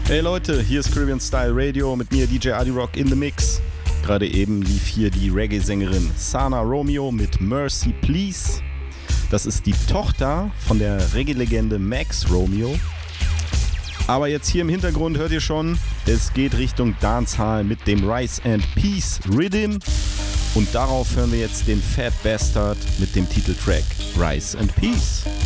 Hey Leute, hier ist Caribbean Style Radio mit mir DJ Adi Rock in the Mix. Gerade eben lief hier die Reggae-Sängerin Sana Romeo mit Mercy Please. Das ist die Tochter von der Reggae-Legende Max Romeo. Aber jetzt hier im Hintergrund hört ihr schon, es geht Richtung Dancehall mit dem Rice and Peace Rhythm. Und darauf hören wir jetzt den Fat Bastard mit dem Titeltrack Rice and Peace.